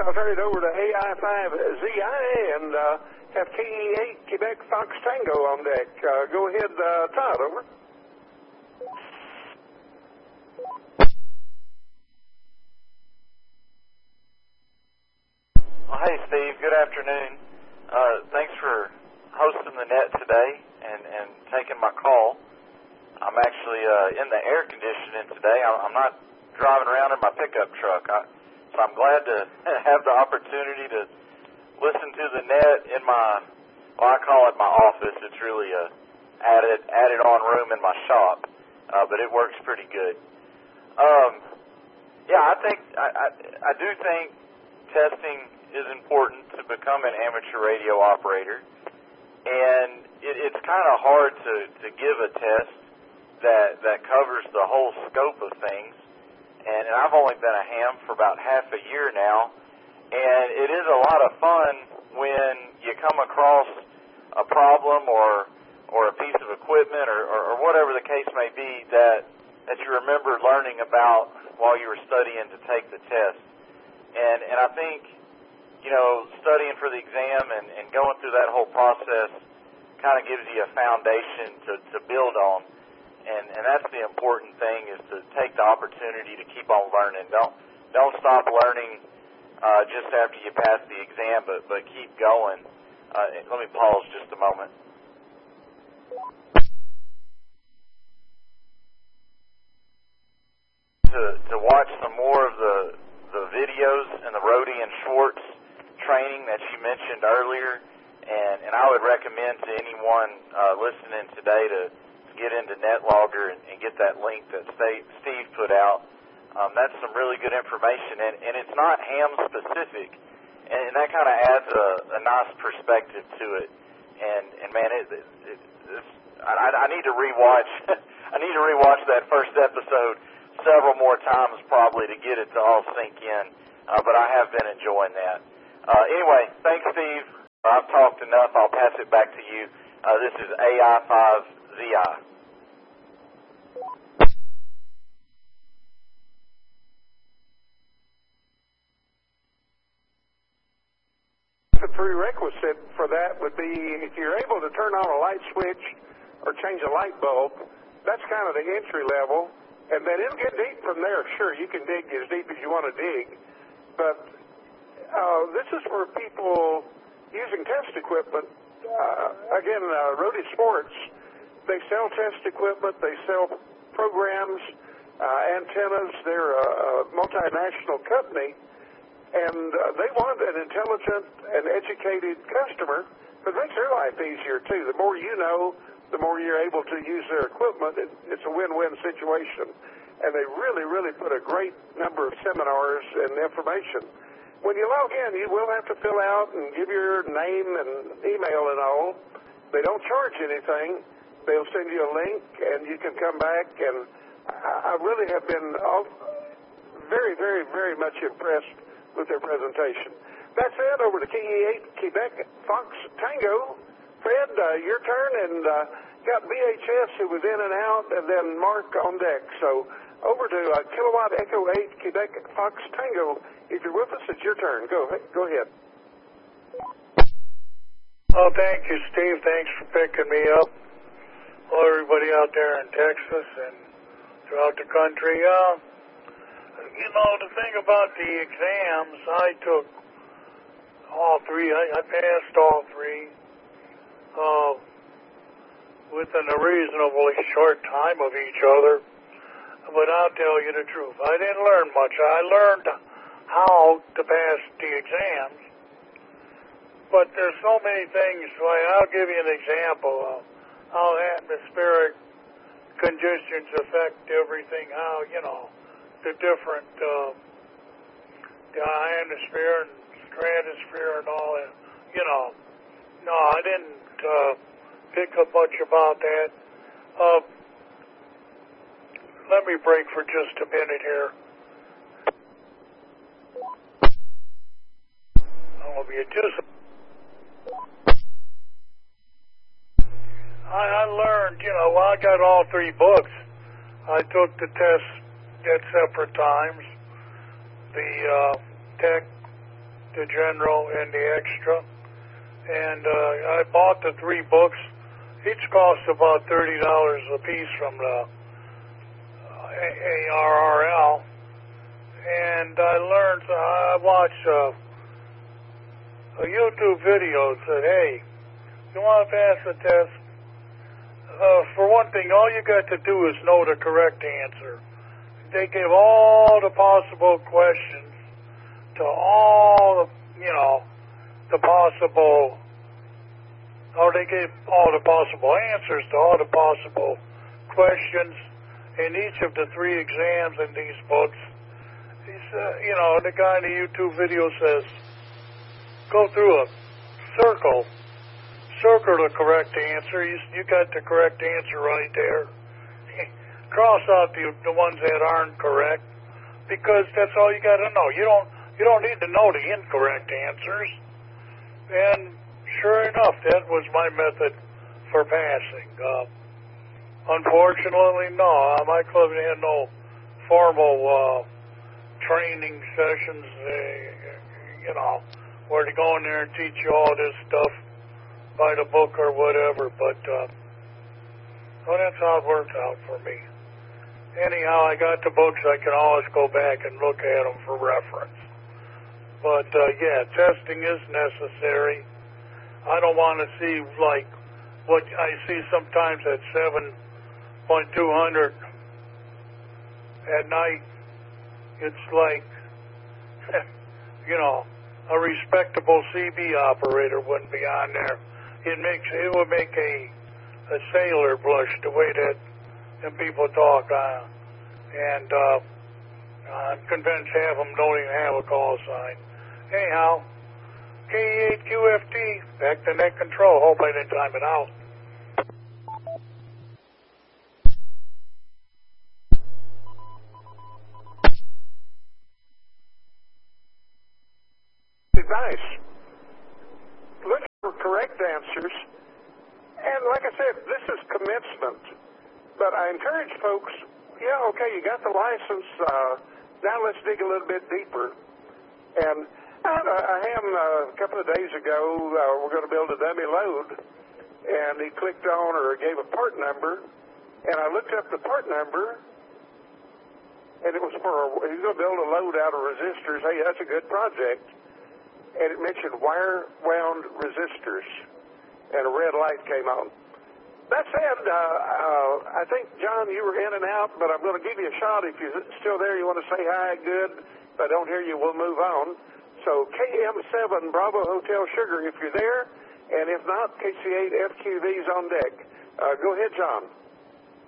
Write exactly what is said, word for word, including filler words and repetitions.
I'll turn it over to A I five Z I and uh, have K E eight Quebec Fox Tango on deck. Uh, go ahead, uh, Todd, over. Well, hey, Steve. Good afternoon. Uh, thanks for hosting the net today and, and taking my call. I'm actually uh, in the air conditioning today. I'm not driving around in my pickup truck. I, so I'm glad to have the opportunity to listen to the net in my, well, I call it my office. It's really a added added on room in my shop, uh, but it works pretty good. Um, yeah, I think I, I, I do think testing is important to become an amateur radio operator, and it, it's kind of hard to, to give a test that that covers the whole scope of things. And, and I've only been a ham for about half a year now, and it is a lot of fun when you come across a problem or or a piece of equipment or, or, or whatever the case may be that that you remember learning about while you were studying to take the test. And and I think, you know, studying for the exam and, and going through that whole process kind of gives you a foundation to, to build on. And, and that's the important thing, is to take the opportunity to keep on learning. Don't don't stop learning uh, just after you pass the exam, but, but keep going. Uh, let me pause just a moment. To, to watch some more of the, the videos and the Rody and Schwartz training that you mentioned earlier, and, and I would recommend to anyone uh, listening today to get into NetLogger and, and get that link that Steve put out. Um, that's some really good information, and, and it's not ham specific, and, and that kind of adds a, a nice perspective to it. And, and man, it, it, it, it's, I, I need to rewatch. I need to rewatch that first episode several more times probably to get it to all sink in. Uh, but I have been enjoying that. Uh, anyway, thanks, Steve. I've talked enough. I'll pass it back to you. Uh, this is A I five Z I. The prerequisite for that would be if you're able to turn on a light switch or change a light bulb. That's kind of the entry level, and then it'll get deep from there. Sure, you can dig as deep as you want to dig, but uh, this is for people using test equipment. Uh, again, uh, Rody Sports, they sell test equipment, they sell programs, uh, antennas. They're a, a multinational company. And uh, they want an intelligent and educated customer, but it makes their life easier, too. The more you know, the more you're able to use their equipment. It, it's a win-win situation. And they really, really put a great number of seminars and information. When you log in, you will have to fill out and give your name and email and all. They don't charge anything. They'll send you a link, and you can come back. And I, I really have been all, very, very, very much impressed with their presentation. That said, over to K E eight Quebec Fox Tango. Fred, uh, your turn, and uh, got B H S who was in and out, and then Mark on deck. So over to uh, Kilowatt Echo eight Quebec Fox Tango. If you're with us, it's your turn. Go, go ahead. Oh, thank you, Steve. Thanks for picking me up. Hello, everybody out there in Texas and throughout the country. Uh, You know, the thing about the exams, I took all three. I, I passed all three uh, within a reasonably short time of each other. But I'll tell you the truth, I didn't learn much. I learned how to pass the exams. But there's so many things. Like, I'll give you an example of how atmospheric conditions affect everything, how, you know, the different uh, the ionosphere and stratosphere and all that. You know, no, I didn't uh, pick up much about that. Uh, let me break for just a minute here. I'll be just. I, I learned, you know, I got all three books. I took the test at separate times. The uh, tech the general, and the extra. And uh, I bought the three books. Each cost about thirty dollars a piece from the A R R L. And I learned, uh, I watched uh, a YouTube video that said, hey, you want to pass the test? Uh, for one thing, all you got to do is know the correct answer. They give all the possible questions to all the, you know, the possible, or they gave all the possible answers to all the possible questions in each of the three exams in these books. He's, uh, you know, the guy in the YouTube video says, go through a circle, circle the correct answer. You, you got the correct answer right there. Cross out the, the ones that aren't correct, because that's all you got to know. You don't you don't need to know the incorrect answers. And sure enough, that was my method for passing. Uh, unfortunately, no, my club had no formal uh, training sessions, uh, you know, where to go in there and teach you all this stuff by the book or whatever. But uh, well, that's how it worked out for me. Anyhow, I got the books. I can always go back and look at them for reference. But, uh, yeah, testing is necessary. I don't want to see, like, what I see sometimes at seven point two hundred at night. It's like, you know, a respectable C B operator wouldn't be on there. It makes it would make a, a sailor blush the way that and people talk, uh, and uh, I'm convinced half of them don't even have a call sign. Anyhow, K E eight Q F T, back to net control. Hope I didn't time it out. Nice. Look for correct answers. And like I said, this is commencement. But I encourage folks, yeah, okay, you got the license. Uh, now let's dig a little bit deeper. And I, I had uh, a couple of days ago, uh, we're going to build a dummy load. And he clicked on or gave a part number. And I looked up the part number. And it was for, a, he's going to build a load out of resistors. Hey, that's a good project. And it mentioned wire wound resistors. And a red light came on. That said, uh, uh, I think, John, you were in and out, but I'm going to give you a shot. If you're still there, you want to say hi, good. If I don't hear you, we'll move on. So K M seven Bravo Hotel Sugar, if you're there, and if not, K C eight F Q V's on deck. Uh, go ahead, John.